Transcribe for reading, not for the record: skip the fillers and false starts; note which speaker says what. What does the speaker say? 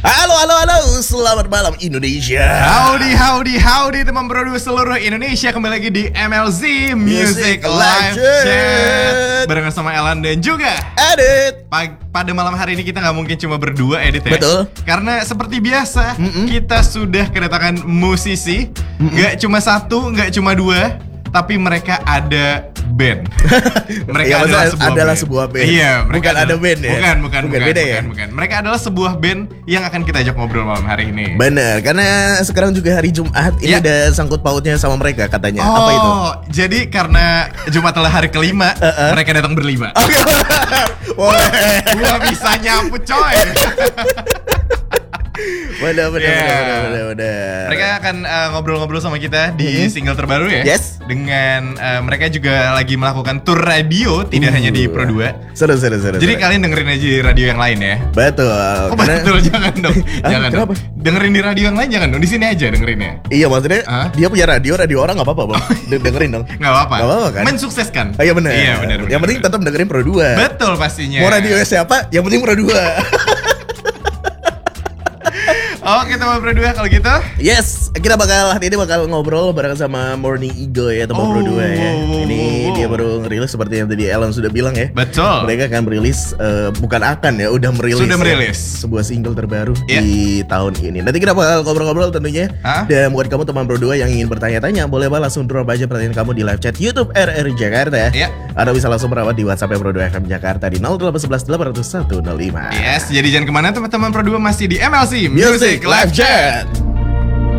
Speaker 1: Halo, selamat malam Indonesia.
Speaker 2: Howdy teman produser seluruh Indonesia. Kembali lagi di MLZ Music Live Chat barengan sama Elan dan juga
Speaker 1: Edit.
Speaker 2: Pada malam hari ini kita nggak mungkin cuma berdua, Edit ya.
Speaker 1: Betul.
Speaker 2: Karena seperti biasa kita sudah kedatangan musisi. Nggak cuma satu, nggak cuma dua, tapi mereka ada band. Mereka
Speaker 1: adalah sebuah band.
Speaker 2: Iya,
Speaker 1: bukan ada band ya.
Speaker 2: Bukan. Mereka adalah sebuah band yang akan kita ajak ngobrol malam hari ini.
Speaker 1: Bener, karena sekarang juga hari Jumat. Ini ada sangkut pautnya sama mereka katanya. Apa itu?
Speaker 2: Jadi karena Jumat adalah hari kelima, mereka datang berlima.
Speaker 1: Oke.
Speaker 2: Gua bisa nyapu coy.
Speaker 1: Bener.
Speaker 2: Mereka akan ngobrol-ngobrol sama kita di single terbaru ya.
Speaker 1: Yes.
Speaker 2: Dengan mereka juga lagi melakukan tour radio, tidak hanya di Pro 2.
Speaker 1: Seru.
Speaker 2: Jadi kalian dengerin aja di radio yang lain ya.
Speaker 1: Betul.
Speaker 2: Betul, jangan dong. Jangan dong. Dengerin di radio yang lain jangan dong. Di sini aja dengerinnya.
Speaker 1: Iya, maksudnya dia punya radio orang nggak apa-apa, Bang. Dengerin dong.
Speaker 2: Nggak apa-apa
Speaker 1: kan?
Speaker 2: Mensukseskan.
Speaker 1: Iya benar. Yang penting tetap dengerin Pro 2.
Speaker 2: Betul pastinya.
Speaker 1: Mau radio siapa? Yang penting Pro 2.
Speaker 2: Oke teman Pro 2 kalau gitu.
Speaker 1: Yes, kita hari ini bakal ngobrol bareng sama Morning Eagle ya, teman Pro 2 ya. Ini dia baru ngerilis seperti yang tadi Alan sudah bilang ya.
Speaker 2: Betul.
Speaker 1: Mereka akan merilis, udah merilis.
Speaker 2: Sudah merilis
Speaker 1: sebuah single terbaru di tahun ini. Nanti kita bakal ngobrol-ngobrol tentunya. Dan buat kamu teman Pro 2 yang ingin bertanya-tanya, boleh langsung drop aja pertanyaan kamu di live chat YouTube RR Jakarta ya. Atau bisa langsung merawat di WhatsApp Pro 2 FM Jakarta di 0811 800 105.
Speaker 2: Yes, jadi jangan kemana teman-teman Pro 2, masih di MLZ
Speaker 1: Music Live Chat.